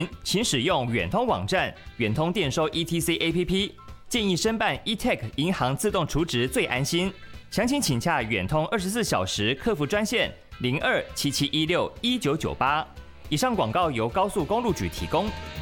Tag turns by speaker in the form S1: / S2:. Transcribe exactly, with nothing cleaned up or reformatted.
S1: 请使用远通网站、远通电收 E T C A P P， 建议申办 eTech 银行自动储值最安心。详情请洽远通二十四小时客服专线零二七七一六一九九八。以上广告由高速公路局提供。